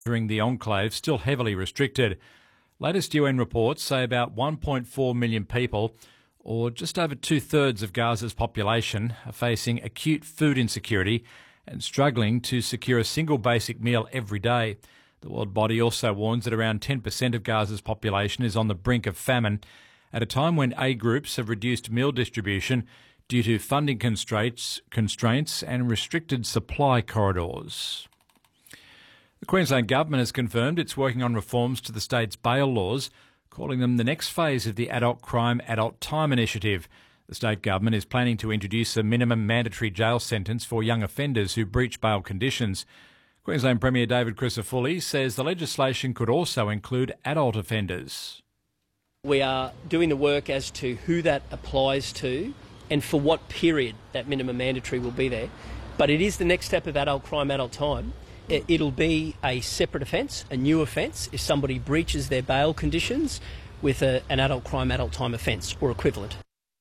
During the enclave still heavily restricted. Latest UN reports say about 1.4 million people, or just over two-thirds of Gaza's population, are facing acute food insecurity and struggling to secure a single basic meal every day. The world body also warns that around 10% of Gaza's population is on the brink of famine at a time when aid groups have reduced meal distribution due to funding constraints and restricted supply corridors. The Queensland Government has confirmed it's working on reforms to the state's bail laws, calling them the next phase of the Adult Crime, Adult Time initiative. The state government is planning to introduce a minimum mandatory jail sentence for young offenders who breach bail conditions. Queensland Premier David Crisafulli says the legislation could also include adult offenders. We are doing the work as to who that applies to and for what period that minimum mandatory will be there. But it is the next step of adult crime, adult time. It'll be a separate offence, a new offence, if somebody breaches their bail conditions with an adult crime, adult time offence or equivalent.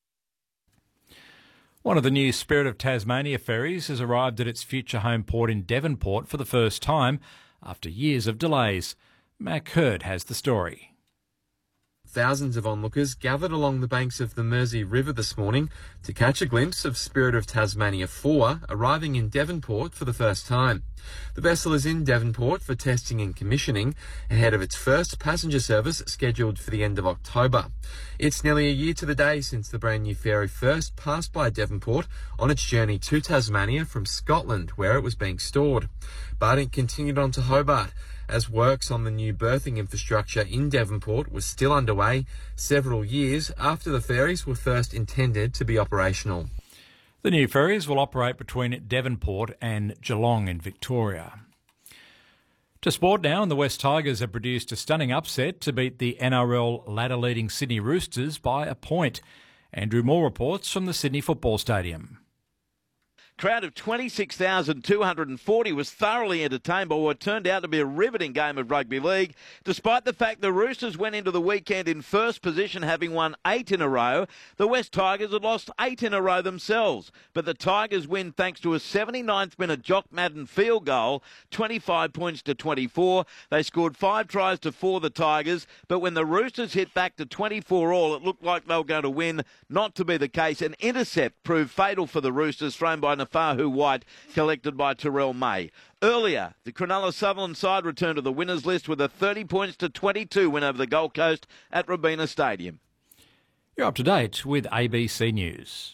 One of the new Spirit of Tasmania ferries has arrived at its future home port in Devonport for the first time after years of delays. Mac Hurd has the story. Thousands of onlookers gathered along the banks of the Mersey River this morning to catch a glimpse of Spirit of Tasmania 4 arriving in Devonport for the first time. The vessel is in Devonport for testing and commissioning ahead of its first passenger service scheduled for the end of October. It's nearly a year to the day since the brand new ferry first passed by Devonport on its journey to Tasmania from Scotland, where it was being stored. But it continued on to Hobart, as works on the new berthing infrastructure in Devonport was still underway several years after the ferries were first intended to be operational. The new ferries will operate between Devonport and Geelong in Victoria. To sport now, and the West Tigers have produced a stunning upset to beat the NRL ladder-leading Sydney Roosters by a point. Andrew Moore reports from the Sydney Football Stadium. Crowd of 26,240 was thoroughly entertained by what turned out to be a riveting game of rugby league. Despite the fact the Roosters went into the weekend in first position, having won 8 in a row, the West Tigers had lost 8 in a row themselves. But the Tigers win thanks to a 79th minute Jock Madden field goal, 25 points to 24. They scored 5 tries to 4, the Tigers, but when the Roosters hit back to 24 all, it looked like they were going to win. Not to be the case. An intercept proved fatal for the Roosters, thrown by Fahu White, collected by Terrell May. Earlier, the Cronulla Sutherland side returned to the winners list with a 30 points to 22 win over the Gold Coast at Robina Stadium. You're up to date with ABC News.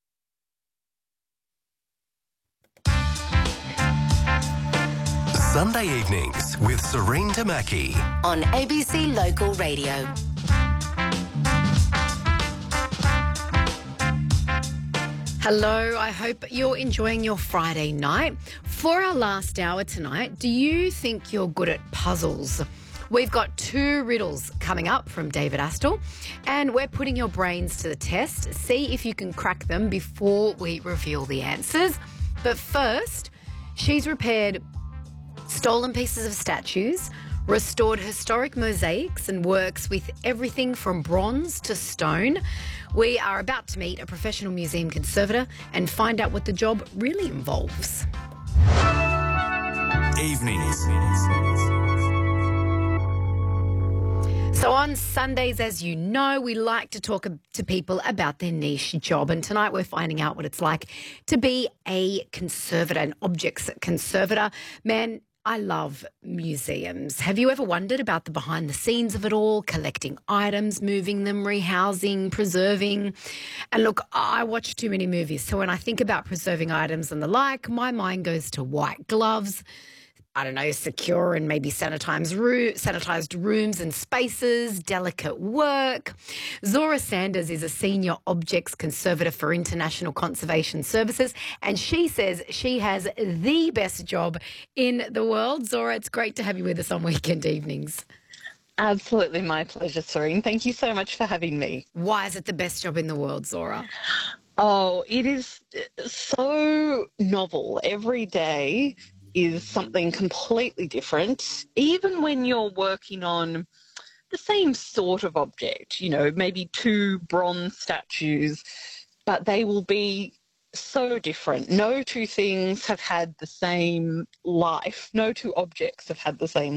Sunday evenings with Serene Tamaki on ABC Local Radio. Hello, I hope you're enjoying your Friday night. For our last hour tonight, do you think you're good at puzzles? We've got 2 riddles coming up from David Astle, and we're putting your brains to the test. See if you can crack them before we reveal the answers. But first, she's repaired stolen pieces of statues, restored historic mosaics, and works with everything from bronze to stone. We are about to meet a professional museum conservator and find out what the job really involves. Evenings. So on Sundays, as you know, we like to talk to people about their niche job. And tonight we're finding out what it's like to be a conservator, an objects conservator. Man, I love museums. Have you ever wondered about the behind the scenes of it all, collecting items, moving them, rehousing, preserving? And look, I watch too many movies, so when I think about preserving items and the like, my mind goes to white gloves, I don't know, secure and maybe sanitized rooms and spaces, delicate work. Zora Sanders is a senior objects conservator for International Conservation Services, and she says she has the best job in the world. Zora, it's great to have you with us on weekend evenings. Absolutely, my pleasure, Serene. Thank you so much for having me. Why is it the best job in the world, Zora? Oh, it is so novel. Every day is something completely different, even when you're working on the same sort of object, you know, maybe 2 bronze statues, but they will be so different. No 2 things have had the same life. No 2 objects have had the same